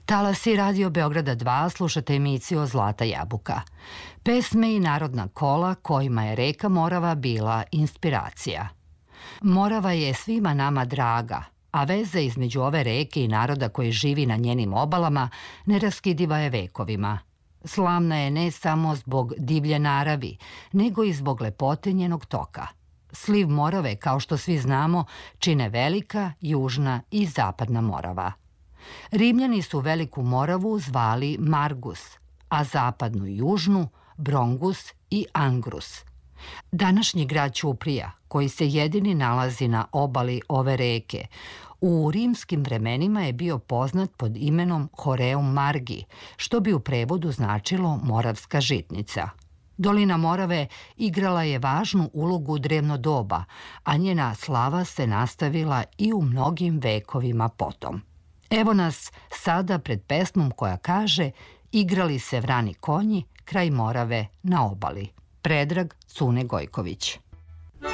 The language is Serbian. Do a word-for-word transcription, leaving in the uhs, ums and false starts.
Talasi Radio Beograda dva, slušate emisiju Zlata jabuka. Pesme i narodna kola kojima je reka Morava bila inspiracija. Morava je svima nama draga, a veza između ove reke i naroda koji živi na njenim obalama neraskidiva je vekovima. Slavna je ne samo zbog divlje naravi, nego i zbog lepote njenog toka. Sliv Morave, kao što svi znamo, čine Velika, Južna i Zapadna Morava. Rimljani su Veliku Moravu zvali Margus, a Zapadnu i Južnu Brongus i Angrus. Današnji grad Ćuprija, koji se jedini nalazi na obali ove reke, u rimskim vremenima je bio poznat pod imenom Horeum Margi, što bi u prevodu značilo Moravska žitnica. Dolina Morave igrala je važnu ulogu u drevno doba, a njena slava se nastavila i u mnogim vekovima potom. Evo nas sada pred pesmom koja kaže Igrali se vrani konji kraj Morave na obali. Predrag Cune Gojković.